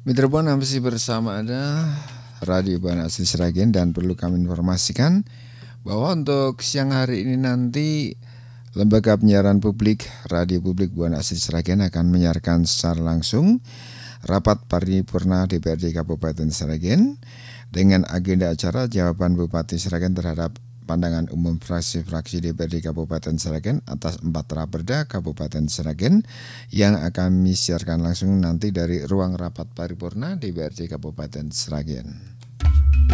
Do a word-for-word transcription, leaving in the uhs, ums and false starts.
Mitra Buana masih bersama Anda Radio Buana Asli Sragen, dan perlu kami informasikan bahwa untuk siang hari ini nanti Lembaga Penyiaran Publik Radio Publik Buana Asli Sragen akan menyiarkan secara langsung rapat paripurna D P R D Kabupaten Sragen dengan agenda acara jawaban Bupati Sragen terhadap pandangan umum fraksi-fraksi D P R D Kabupaten Sragen atas empat raperda Kabupaten Sragen yang akan disiarkan langsung nanti dari ruang rapat paripurna D P R D Kabupaten Sragen.